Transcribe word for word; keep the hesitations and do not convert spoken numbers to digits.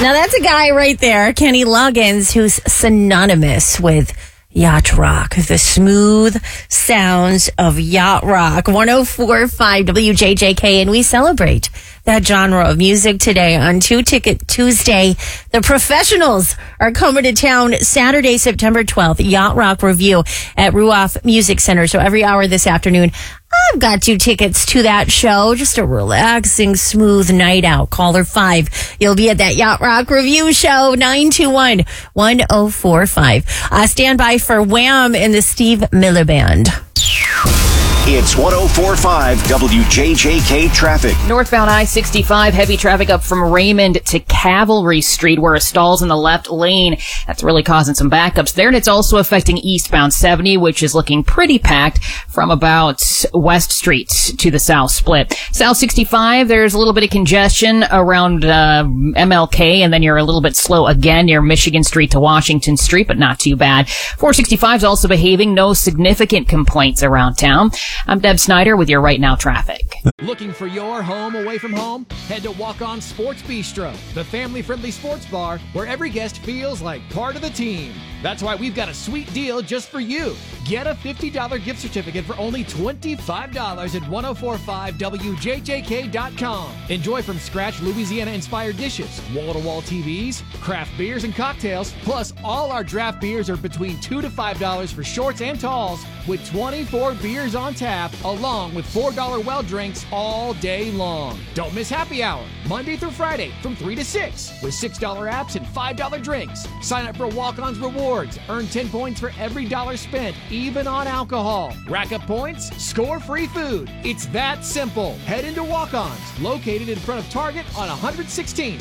Now that's a guy right there, Kenny Loggins, who's synonymous with yacht rock, the smooth sounds of yacht rock. one oh four point five W J J K, and we celebrate that genre of music today on Two Ticket Tuesday. The Professionals are coming to town Saturday, September twelfth, Yacht Rock Review at Ruoff Music Center. So every hour this afternoon, I've got two tickets to that show. Just a relaxing, smooth night out. Caller five. You'll be at that Yacht Rock Review show, nine two one, one oh four five. Uh, stand by for Wham and the Steve Miller Band. It's one oh four point five W J J K traffic. Northbound I sixty-five, heavy traffic up from Raymond to Cavalry Street, where a stall's in the left lane. That's really causing some backups there, and it's also affecting eastbound seventy, which is looking pretty packed from about West Street to the South Split. South sixty-five, there's a little bit of congestion around uh, M L K, and then you're a little bit slow again near Michigan Street to Washington Street, but not too bad. four sixty-five is also behaving. No significant complaints around town. I'm Deb Snyder with your Right Now traffic. Looking for your home away from home? Head to Walk On Sports Bistro, the family-friendly sports bar where every guest feels like part of the team. That's why we've got a sweet deal just for you. Get a fifty dollars gift certificate for only twenty-five dollars at ten forty-five W J J K dot com. Enjoy from scratch Louisiana-inspired dishes, wall-to-wall T Vs, craft beers and cocktails, plus all our draft beers are between two to five dollars for shorts and talls, with twenty-four beers on tap, along with four dollar well drinks all day long. Don't miss happy hour, Monday through Friday from three to six, with six dollar apps and five dollar drinks. Sign up for Walk-On's Rewards. Earn ten points for every dollar spent, even on alcohol. Rack up points, score free food. It's that simple. Head into Walk-On's, located in front of Target on one sixteenth.